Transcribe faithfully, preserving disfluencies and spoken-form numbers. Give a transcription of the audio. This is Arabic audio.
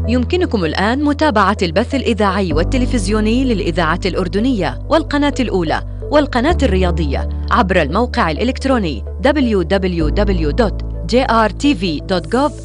يمكنكم الآن متابعة البث الإذاعي والتلفزيوني للإذاعة الأردنية والقناة الأولى والقناة الرياضية عبر الموقع الإلكتروني دبليو دبليو دبليو دوت جي آر تي في دوت جوف